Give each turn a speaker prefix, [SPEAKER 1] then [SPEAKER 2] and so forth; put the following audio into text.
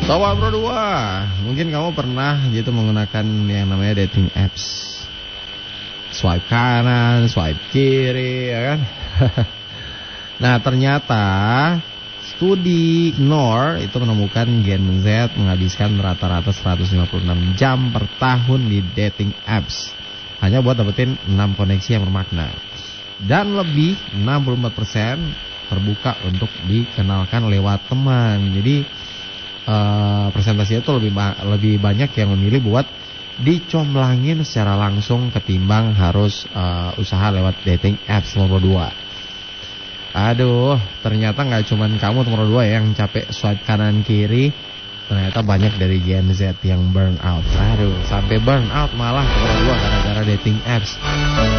[SPEAKER 1] Sobat Bro 2, mungkin kamu pernah gitu menggunakan yang namanya dating apps. Swipe kanan, swipe kiri, ya kan? Nah, ternyata studi KNOR itu menemukan Gen Z menghabiskan rata-rata 156 jam per tahun di dating apps hanya buat dapetin 6 koneksi yang bermakna. Dan lebih 64% terbuka untuk dikenalkan lewat teman. Jadi presentasinya itu lebih banyak yang memilih buat dicomblangin secara langsung ketimbang harus usaha lewat dating apps nomor 2. Aduh, ternyata gak cuman kamu nomor 2 yang capek swipe kanan kiri. Ternyata banyak dari Gen Z yang burn out. Aduh, sampai burn out malah nomor 2 gara-gara dating apps.